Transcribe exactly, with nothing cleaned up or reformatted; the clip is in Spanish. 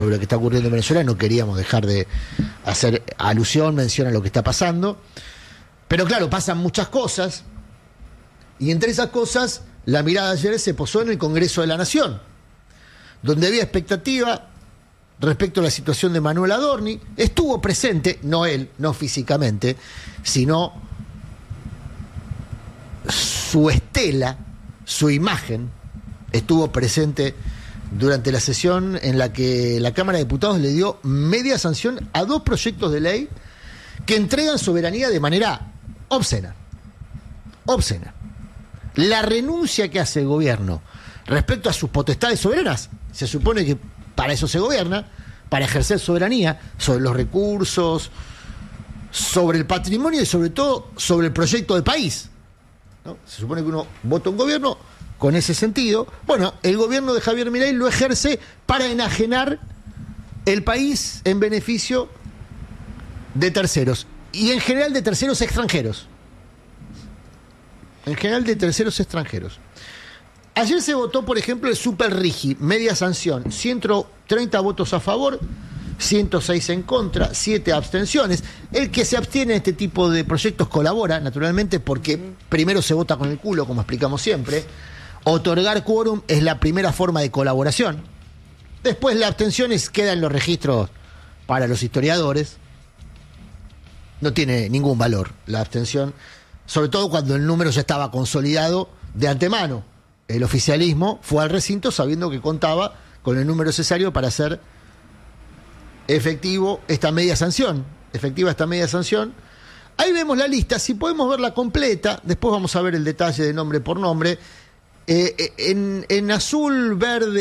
sobre lo que está ocurriendo en Venezuela, no queríamos dejar de hacer alusión, mención a lo que está pasando. Pero claro, pasan muchas cosas, y entre esas cosas, la mirada ayer se posó en el Congreso de la Nación, donde había expectativa respecto a la situación de Manuel Adorni. Estuvo presente, no él, no físicamente, sino su estela, su imagen, estuvo presente durante la sesión en la que la Cámara de Diputados le dio media sanción a dos proyectos de ley que entregan soberanía de manera obscena. Obscena. La renuncia que hace el gobierno respecto a sus potestades soberanas, se supone que para eso se gobierna, para ejercer soberanía sobre los recursos, sobre el patrimonio y sobre todo sobre el proyecto de país, ¿no? Se supone que uno vota un gobierno con ese sentido. Bueno, el gobierno de Javier Milei lo ejerce para enajenar el país en beneficio de terceros, y en general de terceros extranjeros. En general de terceros extranjeros. Ayer se votó, por ejemplo, el Super Rigi, media sanción, ciento treinta votos a favor, ciento seis en contra, siete abstenciones. El que se abstiene en este tipo de proyectos colabora, naturalmente, porque primero se vota con el culo, como explicamos siempre. Otorgar quórum es la primera forma de colaboración. Después la abstención queda en los registros para los historiadores. No tiene ningún valor la abstención, sobre todo cuando el número ya estaba consolidado de antemano. El oficialismo fue al recinto sabiendo que contaba con el número necesario para hacer efectivo esta media sanción, efectiva esta media sanción. Ahí vemos la lista, si podemos verla completa, después vamos a ver el detalle de nombre por nombre. Eh, en, en azul, verde